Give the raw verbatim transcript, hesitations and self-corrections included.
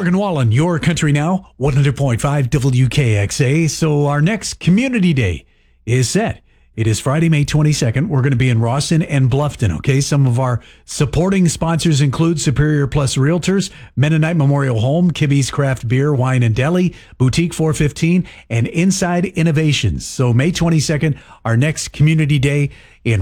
Morgan Wallen, your country now, one hundred point five W K X A. So our next community day is set. It is Friday, May twenty-second. We're going to be in Rawson and Bluffton, okay? Some of our supporting sponsors include Superior Plus Realtors, Mennonite Memorial Home, Kibby's Craft Beer, Wine and Deli, Boutique four fifteen, and Inside Innovations. So May twenty-second, our next community day in